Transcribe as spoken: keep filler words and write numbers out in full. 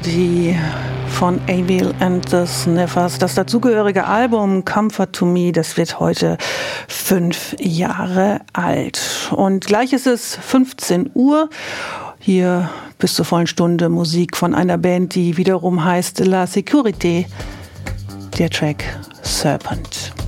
Die von Avril and the Sniffers. Das dazugehörige Album Comfort to Me, das wird heute fünf Jahre alt. Und gleich ist es fünfzehn Uhr. Hier bis zur vollen Stunde Musik von einer Band, die wiederum heißt La Sécurité. Der Track Serpent.